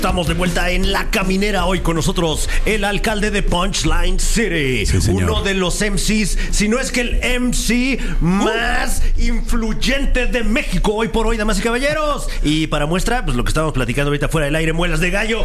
Estamos de vuelta en La Caminera. Hoy con nosotros el alcalde de Punchline City. Sí, señor. Uno de los MCs, si no es que el MC más influyente de México hoy por hoy, damas y caballeros. Y para muestra, pues lo que estábamos platicando ahorita fuera del aire, Muelas de Gallo.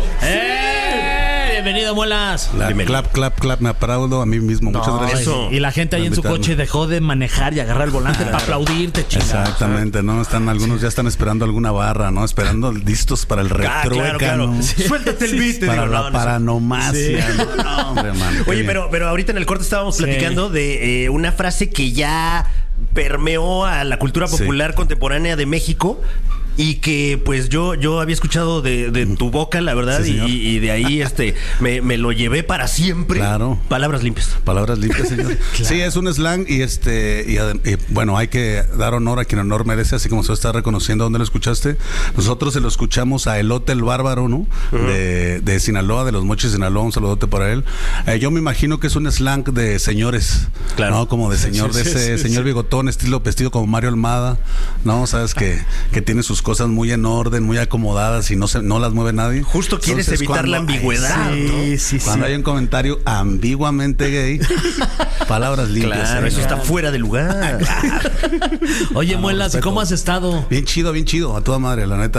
Bienvenido, Muelas. Clap, me aplaudo a mí mismo. Muchas gracias. Eso. Y la gente ahí en su coche dejó de manejar y agarrar el volante para aplaudirte, chingada. Exactamente, ¿no? Algunos ya están esperando alguna barra, ¿no? Esperando listos para el retruécano. Claro. Sí. Suéltate el beat. Para la paranomasia. Sí. No, hombre, man. Oye, pero ahorita en el corte estábamos platicando de una frase que ya permeó a la cultura popular contemporánea de México. Y que pues yo había escuchado de tu boca, la verdad, sí, y de ahí me lo llevé para siempre. Claro. Palabras limpias. Palabras limpias, señor. Claro. Sí, es un slang y bueno, hay que dar honor a quien honor merece, así como se está reconociendo dónde lo escuchaste. Nosotros se lo escuchamos a Elote el Bárbaro, ¿no? Uh-huh. De Sinaloa, de Los Mochis, Sinaloa, un saludote para él. Yo me imagino que es un slang de señores, claro, ¿no? Como de señor, señor bigotón, estilo vestido como Mario Almada, ¿no? Sabes que tiene sus cosas muy en orden, muy acomodadas y no las mueve nadie. Justo quieres evitar la ambigüedad, ¿no? Sí. Cuando hay un comentario ambiguamente gay, palabras limpias. Claro, eso está fuera de lugar. Oye, Muelas, ¿y cómo has estado? Bien chido, a toda madre, la neta.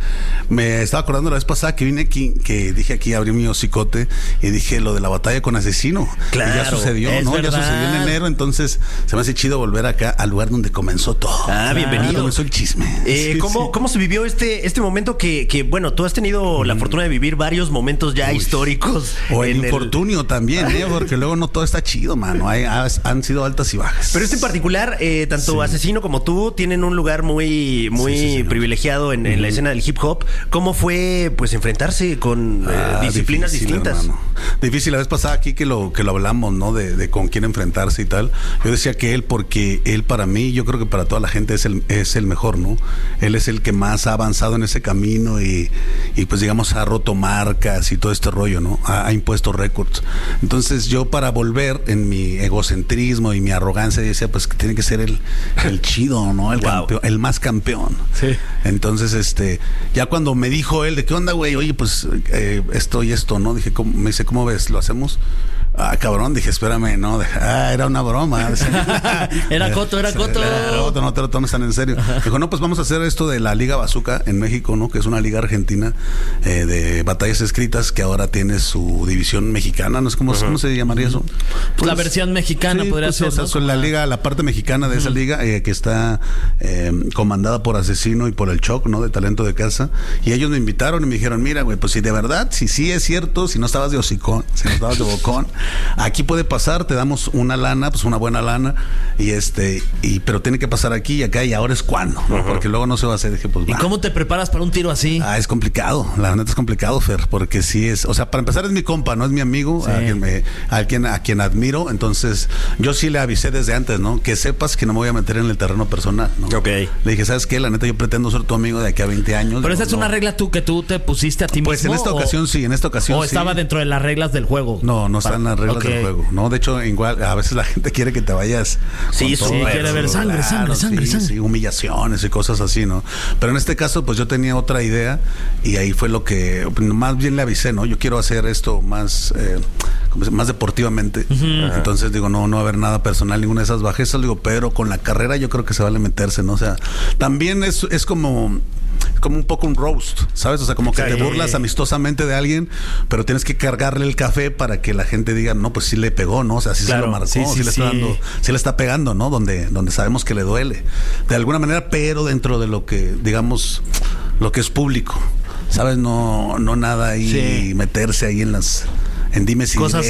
Me estaba acordando la vez pasada que vine aquí, que dije aquí, abrí mi hocicote y dije lo de la batalla con Asesino. Claro, y ya sucedió, ¿no? verdad. Ya sucedió en enero, entonces se me hace chido volver acá al lugar donde comenzó todo. Bienvenido. Comenzó el chisme. ¿Cómo se vivió este momento que, bueno, tú has tenido la fortuna de vivir varios momentos ya históricos? O el infortunio también, porque luego no todo está chido, mano. Han sido altas y bajas. Pero en particular, tanto Asesino como tú tienen un lugar muy privilegiado en la escena del hip hop. ¿Cómo fue, pues, enfrentarse con disciplinas distintas? Hermano. Difícil. La vez pasada aquí que lo hablamos, ¿no? De con quién enfrentarse y tal. Yo decía que él, porque él para mí, yo creo que para toda la gente es el mejor, ¿no? Él es el que más ha avanzado en ese camino y pues digamos ha roto marcas y todo este rollo, ¿no? Ha impuesto récords. Entonces yo, para volver en mi egocentrismo y mi arrogancia, decía pues que tiene que ser el chido, ¿no? El campeón, el más campeón. Sí. Entonces ya cuando me dijo él de qué onda, güey, oye, pues esto y esto, ¿no? Dije, me dice, ¿cómo ves? ¿Lo hacemos? Cabrón, dije, espérame, no, era una broma. Era coto. Claro, no te lo tomes tan en serio. Dijo, no, pues vamos a hacer esto de la Liga Bazooka en México, ¿no? Que es una liga argentina de batallas escritas que ahora tiene su división mexicana, ¿no? ¿Cómo se llamaría eso? Pues, la versión mexicana podría ser, ¿no? O sea, la parte mexicana de esa liga que está comandada por Asesino y por el Choc, ¿no? De Talento de Casa. Y ellos me invitaron y me dijeron, mira, güey, pues si de verdad, si sí es cierto, si no estabas de hocicón, si no estabas de bocón, aquí puede pasar, te damos una lana, pues una buena lana, pero tiene que pasar aquí y acá, y ahora es cuando, ¿no? Porque luego no se va a hacer. Dije, pues, ¿y cómo te preparas para un tiro así? Es complicado, la neta es complicado, Fer, porque sí es, o sea, para empezar es mi compa, no es mi amigo, a quien admiro. Entonces yo sí le avisé desde antes, ¿no? Que sepas que no me voy a meter en el terreno personal, ¿no? Okay. Le dije, ¿sabes qué? La neta, yo pretendo ser tu amigo de aquí a 20 años. Pero esa es una regla que tú te pusiste a ti pues mismo. Pues en esta ocasión ¿O estaba dentro de las reglas del juego? No está en las reglas del juego, ¿no? De hecho, igual a veces la gente quiere que te vayas. Quiere ver sangre. Sí, humillaciones y cosas así, ¿no? Pero en este caso, pues yo tenía otra idea y ahí fue lo que más bien le avisé, ¿no? Yo quiero hacer esto más deportivamente. Uh-huh. Entonces digo, no va a haber nada personal, ninguna de esas bajezas, digo, pero con la carrera yo creo que se vale meterse, ¿no? O sea, también es como un poco un roast, ¿sabes? O sea, como que te burlas amistosamente de alguien, pero tienes que cargarle el café para que la gente diga, no, pues sí le pegó, ¿no? O sea, sí se lo marcó, sí le está pegando, ¿no? Donde sabemos que le duele, de alguna manera, pero dentro de lo que, digamos, lo que es público, ¿sabes? No nada ahí, meterse ahí en dimes y cosas